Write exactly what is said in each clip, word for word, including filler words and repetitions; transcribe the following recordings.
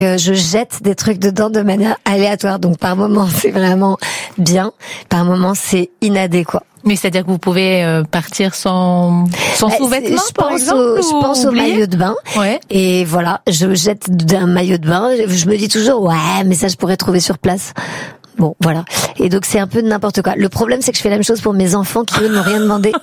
Euh, je jette des trucs dedans de manière aléatoire. Donc par moment c'est vraiment bien, par moment c'est inadéquat. Mais c'est-à-dire que vous pouvez euh, partir sans sans euh, sous-vêtements, je par pense exemple, au, Je pense au maillot de bain. Ouais. Et voilà, je jette d'un maillot de bain. Je me dis toujours, ouais, mais ça je pourrais trouver sur place. Bon, voilà. Et donc c'est un peu de n'importe quoi. Le problème, c'est que je fais la même chose pour mes enfants qui eux n'ont rien demandé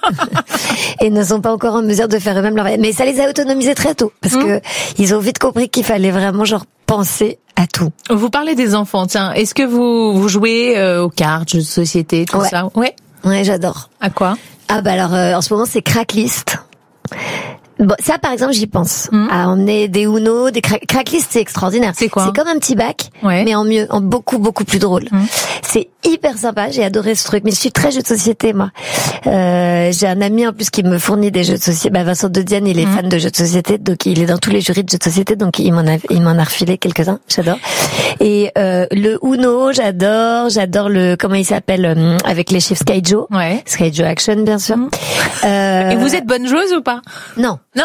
et ne sont pas encore en mesure de faire eux-mêmes leur. Mais ça les a autonomisés très tôt parce mmh. que ils ont vite compris qu'il fallait vraiment genre penser à tout. Vous parlez des enfants. Tiens, est-ce que vous vous jouez euh, aux cartes, jeux de société, tout ouais. ça? Ouais. Ouais, j'adore. À quoi? Ah bah alors euh, en ce moment c'est Cracklist. Bon, ça, par exemple, j'y pense. Mmh. À emmener des Uno, des cra- Cracklist, c'est extraordinaire. C'est quoi? C'est comme un petit bac, ouais. mais en mieux, en beaucoup, beaucoup plus drôle. Mmh. C'est hyper sympa, j'ai adoré ce truc. Mais je suis très jeu de société, moi. Euh, j'ai un ami, en plus, qui me fournit des jeux de société. Bah, Vincent de Diane, il est mmh. fan de jeux de société, donc il est dans tous les jurys de jeux de société, donc il m'en a, il m'en a refilé quelques-uns. J'adore. Et, euh, le Uno, j'adore. J'adore le, comment il s'appelle, euh, avec les chiffres Skyjo. Ouais. Skyjo Action, bien sûr. Mmh. Euh... Et vous êtes bonne joueuse ou pas? Non. Non.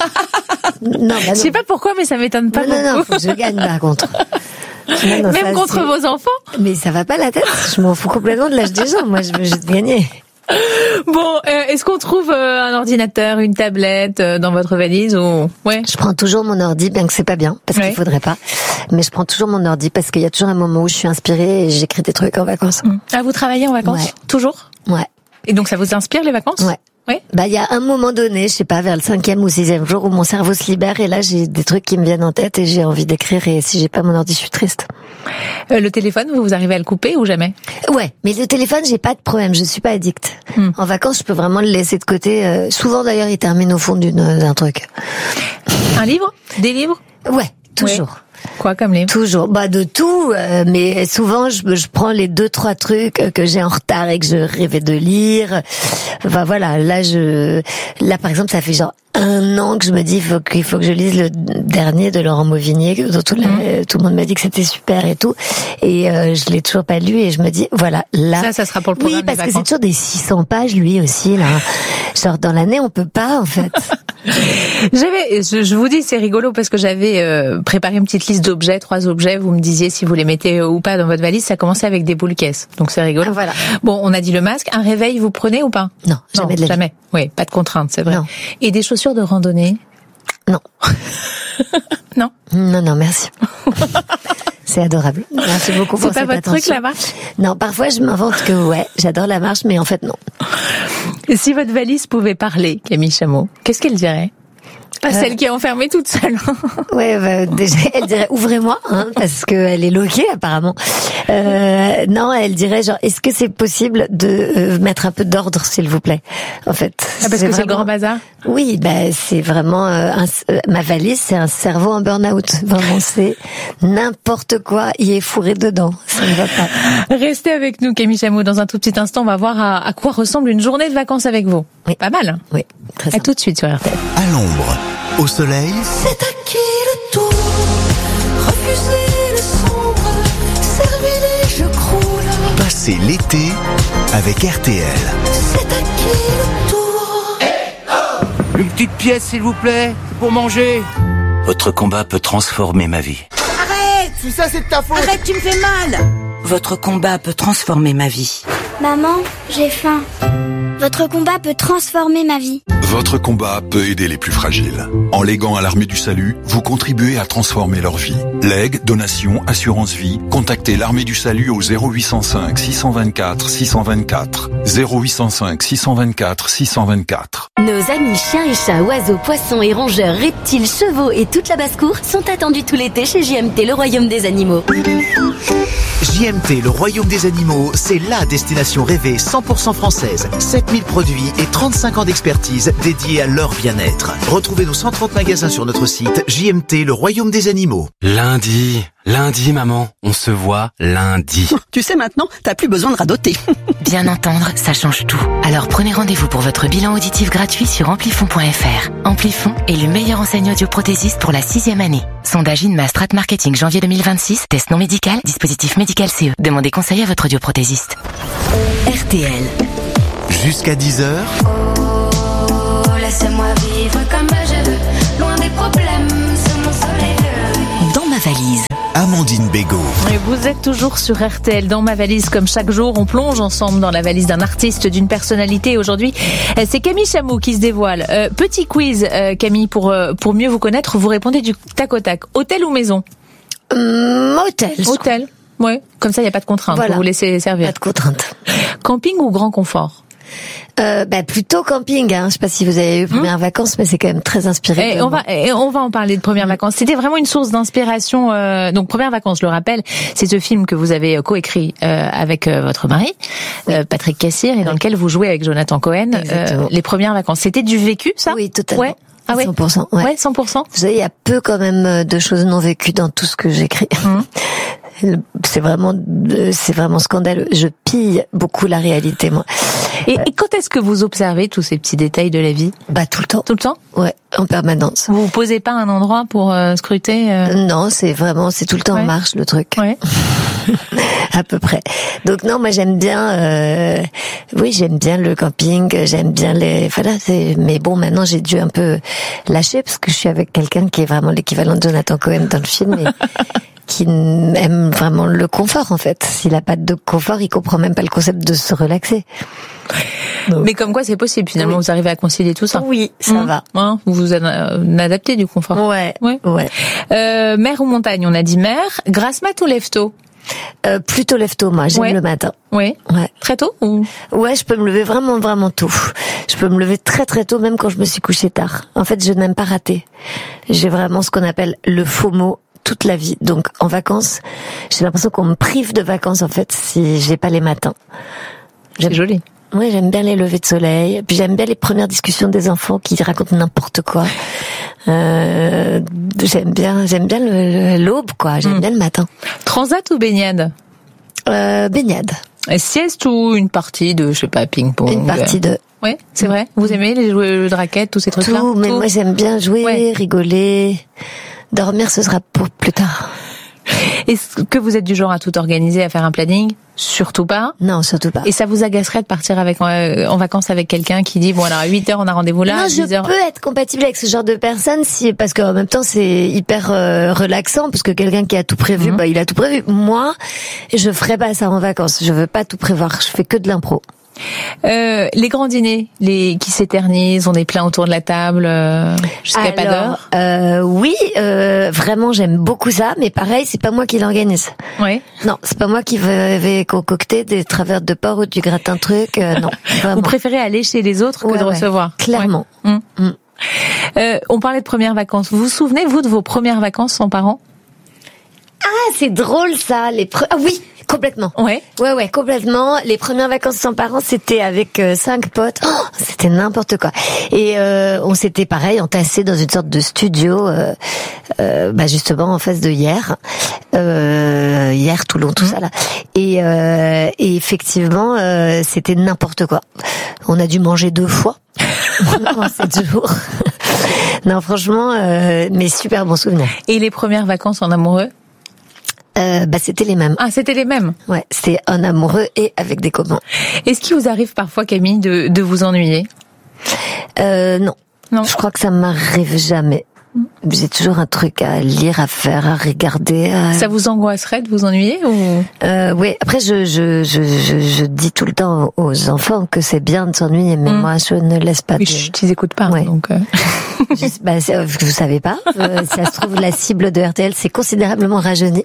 Non, bah non. Je sais pas pourquoi, mais ça m'étonne pas non, beaucoup. Non, non, faut que je gagne par contre. Non, non, Même ça, contre c'est... vos enfants? Mais ça va pas la tête. Je m'en fous complètement de l'âge des gens. Moi, je veux juste gagner. Bon, euh, est-ce qu'on trouve euh, un ordinateur, une tablette euh, dans votre valise ou ouais? Je prends toujours mon ordi, bien que c'est pas bien, parce ouais. qu'il faudrait pas. Mais je prends toujours mon ordi parce qu'il y a toujours un moment où je suis inspirée et j'écris des trucs en vacances. Mmh. Ah, vous travaillez en vacances? Ouais. Toujours? Ouais. Et donc ça vous inspire les vacances? Ouais. Oui. Bah, il y a un moment donné, je sais pas, vers le cinquième ou sixième jour où mon cerveau se libère et là, j'ai des trucs qui me viennent en tête et j'ai envie d'écrire et si j'ai pas mon ordi, je suis triste. Euh, le téléphone, vous arrivez à le couper ou jamais? Ouais. Mais le téléphone, j'ai pas de problème. Je suis pas addict. Hmm. En vacances, je peux vraiment le laisser de côté. Euh, souvent, d'ailleurs, il termine au fond d'une, d'un truc. Un livre? Des livres? Ouais. Toujours. Ouais. Quoi comme livre? Toujours, bah de tout, euh, mais souvent je, je prends les deux trois trucs que j'ai en retard et que je rêvais de lire. Enfin voilà, là je, là par exemple ça fait genre un an que je me dis il faut qu'il faut que je lise le dernier de Laurent Mauvigné dont tout, mmh. tout le monde m'a dit que c'était super et tout, et euh, je l'ai toujours pas lu et je me dis voilà là. Ça, ça sera pour le programme. Oui, parce des que vacances. c'est toujours des six cents pages lui aussi là. Genre dans l'année on peut pas en fait. J'avais, je, je vous dis c'est rigolo parce que j'avais euh, préparé une petite liste d'objets, trois objets. Vous me disiez si vous les mettez ou pas dans votre valise. Ça commençait avec des boules caisses, donc c'est rigolo. Ah, voilà. Bon, on a dit le masque. Un réveil, vous prenez ou pas? Non, jamais non, de la jamais. vie. Oui, pas de contrainte, c'est vrai. Non. Et des chaussures de randonnée? Non. Non. Non, non, merci. C'est adorable. Merci beaucoup pour cette attention. C'est pas votre truc, la marche? Non, parfois je m'invente que ouais, j'adore la marche, mais en fait non. Et si votre valise pouvait parler, Camille Chamot, qu'est-ce qu'elle dirait? Pas euh... celle qui est enfermée toute seule. Ouais, bah, déjà, elle dirait ouvrez-moi, hein, parce que elle est loquée apparemment. Euh, non, elle dirait genre est-ce que c'est possible de euh, mettre un peu d'ordre, s'il vous plaît. En fait. Ah, parce c'est que vraiment... c'est le grand bazar. Oui, bah c'est vraiment euh, un, euh, ma valise, c'est un cerveau en burn-out. Vraiment, c'est n'importe quoi y est fourré dedans. Ça ne va pas. Restez avec nous, Camille Chamot. Dans un tout petit instant, on va voir à, à quoi ressemble une journée de vacances avec vous. Oui. Pas mal. Hein? Oui. Très à tout de suite sur R T L. À l'ombre, au soleil. C'est à qui le tour? Refuser le sombre, servir je croule. Passez l'été avec R T L. C'est à qui le tour? Une petite pièce, s'il vous plaît, pour manger. Votre combat peut transformer ma vie. Arrête! Tout ça, c'est de ta faute! Arrête, tu me fais mal! Votre combat peut transformer ma vie. Maman, j'ai faim. Votre combat peut transformer ma vie. Votre combat peut aider les plus fragiles. En léguant à l'Armée du Salut, vous contribuez à transformer leur vie. Legs, donations, assurance vie, contactez l'Armée du Salut au zéro huit cent cinq six cent vingt-quatre six cent vingt-quatre. zéro huit cent cinq six cent vingt-quatre six cent vingt-quatre. Nos amis chiens et chats, oiseaux, poissons et rongeurs, reptiles, chevaux et toute la basse-cour sont attendus tout l'été chez J M T, le royaume des animaux. J M T, le royaume des animaux, c'est la destination rêvée cent pour cent française. sept mille produits et trente-cinq ans d'expertise dédiés à leur bien-être. Retrouvez nos cent trente magasins sur notre site J M T, le royaume des animaux. Lundi, lundi maman, on se voit lundi. Tu sais maintenant, t'as plus besoin de radoter. Bien entendre, ça change tout. Alors prenez rendez-vous pour votre bilan auditif gratuit sur amplifon point f r. Amplifon est le meilleur enseigne audioprothésiste pour la sixième année. Sondage INMA Strat Marketing janvier deux mille vingt-six, test non médical, dispositif médical C E. Demandez conseil à votre audioprothésiste. R T L. Jusqu'à dix heures. Oh, laissez-moi vivre comme je veux, loin des problèmes, sous mon soleil. Dans ma valise. Amandine Bégaud. Et vous êtes toujours sur R T L dans ma valise. Comme chaque jour, on plonge ensemble dans la valise d'un artiste, d'une personnalité. Aujourd'hui, c'est Camille Chamou qui se dévoile. Euh, petit quiz, euh, Camille, pour euh, pour mieux vous connaître. Vous répondez du tac au tac. Hôtel ou maison? Hum, hôtel. Hôtel. Ouais. Comme ça, il n'y a pas de contrainte. Voilà. Vous vous laissez servir. Pas de contrainte. Camping ou grand confort? Euh, bah plutôt camping. Hein. Je sais pas si vous avez eu premières mmh. vacances, mais c'est quand même très inspiré. Et on va, et on va en parler de premières vacances. C'était vraiment une source d'inspiration. Euh, donc premières vacances, je le rappelle, c'est ce film que vous avez coécrit euh, avec euh, votre mari, oui. euh, Patrick Cassir, et dans oui. lequel vous jouez avec Jonathan Cohen. Euh, les premières vacances, c'était du vécu, ça? Oui, totalement. Ouais. Ah ouais. cent pour cent. Ouais. ouais, cent pour cent. Vous savez, il y a peu quand même de choses non vécues dans tout ce que j'écris. Mmh. C'est vraiment, c'est vraiment scandaleux. Je pille beaucoup la réalité, moi. Et, et quand est-ce que vous observez tous ces petits détails de la vie? Bah tout le temps. Tout le temps? Ouais, en permanence. Vous vous posez pas un endroit pour euh, scruter euh... Non, c'est vraiment, c'est tout le temps ouais. en marche le truc. Ouais. À peu près. Donc non, moi j'aime bien. Euh, oui, j'aime bien le camping. J'aime bien les. Voilà. C'est, mais bon, maintenant j'ai dû un peu lâcher parce que je suis avec quelqu'un qui est vraiment l'équivalent de Jonathan Cohen dans le film. Et qui aime vraiment le confort en fait. S'il a pas de confort, il comprend même pas le concept de se relaxer. Donc. Mais comme quoi c'est possible finalement, oui. Vous arrivez à concilier tout ça. Oui, ça mmh. va. Hein, vous vous en adaptez du confort. Ouais. Ouais. ouais. Euh, mer ou montagne? On a dit mer. Grasse mat ou lève-tôt? Euh, plutôt lève-tôt, moi. J'aime ouais. le matin. Oui. Ouais. Très tôt ou? Ouais, je peux me lever vraiment, vraiment tôt. Je peux me lever très, très tôt, même quand je me suis couchée tard. En fait, je n'aime pas rater. J'ai vraiment ce qu'on appelle le FOMO toute la vie. Donc, en vacances, j'ai l'impression qu'on me prive de vacances, en fait, si j'ai pas les matins. C'est joli. Ouais, j'aime bien les levées de soleil. Puis j'aime bien les premières discussions des enfants qui racontent n'importe quoi. Euh, j'aime bien, j'aime bien le, le, l'aube, quoi. J'aime mmh. bien le matin. Transat ou baignade? Euh, baignade. Et sieste ou une partie de, je sais pas, ping-pong? Une partie de. Ouais, c'est vrai. Vous aimez les jeux de raquettes, tous ces trucs-là? Tout, mais Tout. moi j'aime bien jouer, ouais. rigoler. Dormir, ce sera pour plus tard. Est-ce que vous êtes du genre à tout organiser, à faire un planning? Surtout pas. Non, surtout pas. Et ça vous agacerait de partir avec euh, en vacances avec quelqu'un qui dit bon alors à huit heures on a rendez-vous là. Non, à je dix heures... peux être compatible avec ce genre de personne si parce qu'en même temps c'est hyper euh, relaxant parce que quelqu'un qui a tout prévu, mmh. bah il a tout prévu. Moi, je ferais pas ça en vacances. Je veux pas tout prévoir. Je fais que de l'impro. Euh, les grands dîners, les qui s'éternisent, on est plein autour de la table euh, jusqu'à Alors, pas d'heure. Euh, oui, euh, vraiment j'aime beaucoup ça, mais pareil, c'est pas moi qui l'organise. Oui. Non, c'est pas moi qui vais concocter des travers de porc ou du gratin truc. Euh, non. Vraiment. Vous préférez aller chez les autres que ouais, de ouais, recevoir. Clairement. Ouais. Mmh. Mmh. Euh, on parlait de premières vacances. Vous vous souvenez vous de vos premières vacances sans parents? Ah, c'est drôle ça. Les pre... ah oui. Complètement. Ouais. Ouais, ouais, complètement. Les premières vacances sans parents, c'était avec euh, cinq potes. Oh, c'était n'importe quoi. Et euh, on s'était pareil entassés dans une sorte de studio, euh, euh, bah justement en face de Hier, euh, Hier, Toulon, tout mmh. ça là. Et, euh, et effectivement, euh, c'était n'importe quoi. On a dû manger deux fois en sept jours. Non, franchement, euh, mais super bon souvenir. Et les premières vacances en amoureux? Euh, bah c'était les mêmes. Ah, c'était les mêmes. Ouais, c'était un amoureux et avec des copains. Est-ce qu'il vous arrive parfois, Camille, de, de vous ennuyer? Euh, non. Non. Je crois que ça m'arrive jamais. J'ai toujours un truc à lire, à faire, à regarder. À... Ça vous angoisserait de vous ennuyer ou euh, oui. Après, je, je je je je dis tout le temps aux enfants que c'est bien de s'ennuyer, mais mmh. moi, je ne laisse pas. Oui, de... je t'y écoute pas. Ouais. Donc. Euh... je, bah, vous savez pas. Euh, si ça se trouve, la cible de R T L s'est considérablement rajeunie.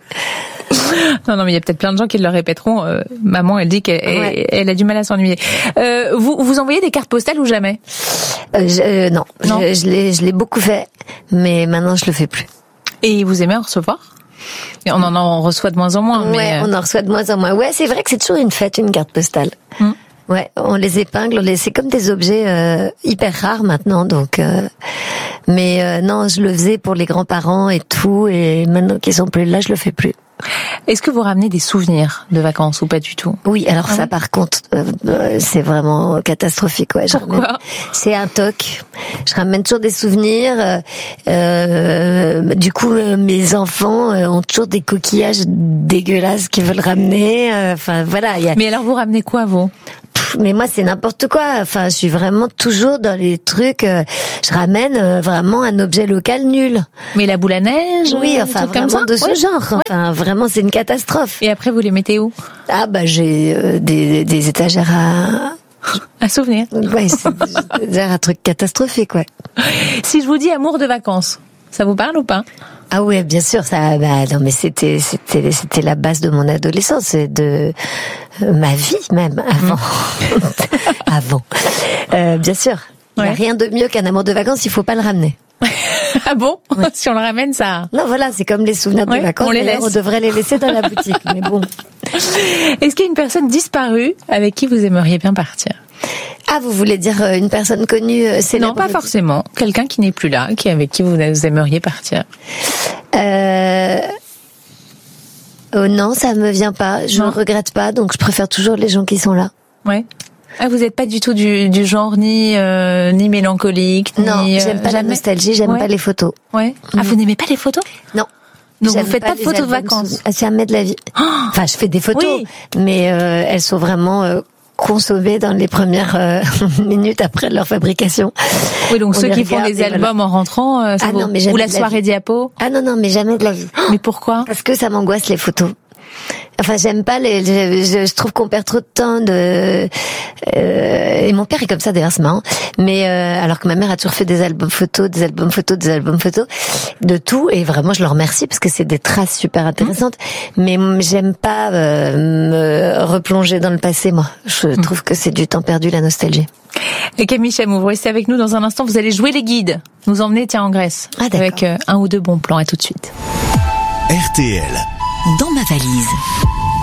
Non, non, mais il y a peut-être plein de gens qui le répéteront. Euh, maman, elle dit qu'elle ouais. elle, elle a du mal à s'ennuyer. Euh, vous vous envoyez des cartes postales ou jamais? euh, je, euh, Non, non. Je, je l'ai je l'ai beaucoup fait, mais maintenant je le fais plus. Et vous aimez en recevoir? Et on en en reçoit de moins en moins. Ouais, mais... on en reçoit de moins en moins. Ouais, c'est vrai que c'est toujours une fête, une carte postale. Hum. Ouais, on les épingle, on les... c'est comme des objets euh, hyper rares maintenant, donc. Euh... Mais euh, non, je le faisais pour les grands-parents et tout, et maintenant qu'ils sont plus là, je le fais plus. Est-ce que vous ramenez des souvenirs de vacances ou pas du tout? Oui, alors ah ça oui par contre, euh, c'est vraiment catastrophique. Ouais, Pourquoi? Ramène... C'est un toc. Je ramène toujours des souvenirs. Euh, du coup, euh, mes enfants euh, ont toujours des coquillages dégueulasses qu'ils veulent ramener. Enfin, euh, voilà. Y a... Mais alors, vous ramenez quoi, vous? mais moi c'est n'importe quoi. Enfin, je suis vraiment toujours dans les trucs. Euh, je ramène euh, vraiment un objet local nul. Mais la boule à neige. Oui, enfin vraiment comme ça, de ce ouais. genre. Enfin, vraiment c'est une catastrophe. Et après vous les mettez où? Ah bah j'ai euh, des, des étagères à. Un souvenir. Ouais, c'est déjà un truc catastrophique, ouais. Si je vous dis amour de vacances, ça vous parle ou pas? Ah oui, bien sûr, ça. Bah non, mais c'était, c'était, c'était la base de mon adolescence, et de euh, ma vie même avant, avant. Euh, bien sûr, il n'y a Ouais. rien de mieux qu'un amour de vacances. Il faut pas le ramener. Ah bon? Ouais. Si on le ramène, ça. Non, voilà, c'est comme les souvenirs Ouais, de vacances. on les d'ailleurs, laisse. on devrait les laisser dans la boutique. Mais bon. Est-ce qu'il y a une personne disparue avec qui vous aimeriez bien partir? Ah, vous voulez dire euh, une personne connue, euh, célèbre? Non, pas forcément. Quelqu'un qui n'est plus là, qui avec qui vous aimeriez partir. Euh... Oh non, ça me vient pas. Je ne regrette pas, donc je préfère toujours les gens qui sont là. Ouais. Ah, vous n'êtes pas du tout du, du genre ni euh, ni mélancolique, Non, ni j'aime euh, pas la jamais. nostalgie, j'aime Ouais. pas les photos. Ouais. Ah, vous n'aimez pas les photos? Non. Donc J'aime vous faites pas de les photos de albums vacances? sous- Ah, jamais de la vie. Enfin, je fais des photos, Oui. mais euh, elles sont vraiment euh, consommées dans les premières euh, minutes après leur fabrication. Oui, donc On ceux les qui font regarde les et albums voilà. en rentrant, euh, ça Ah vous... non, mais ou jamais la de la soirée vie. diapo. Ah non, non, mais jamais de la vie. Mais pourquoi? Parce que ça m'angoisse les photos. Enfin, j'aime pas les. Je, je, je trouve qu'on perd trop de temps de. Euh, et mon père est comme ça d'ailleurs, c'est marrant. Mais euh, alors que ma mère a toujours fait des albums photos, des albums photos, des albums photos, de tout. Et vraiment, je le remercie parce que c'est des traces super intéressantes. Mmh. Mais j'aime pas euh, me replonger dans le passé, moi. Je mmh. trouve que c'est du temps perdu, la nostalgie. Et Camille Chamou, vous restez avec nous dans un instant. Vous allez jouer les guides. Nous emmener, tiens, en Grèce. Ah, avec euh, un ou deux bons plans. À tout de suite. R T L. Dans ma valise.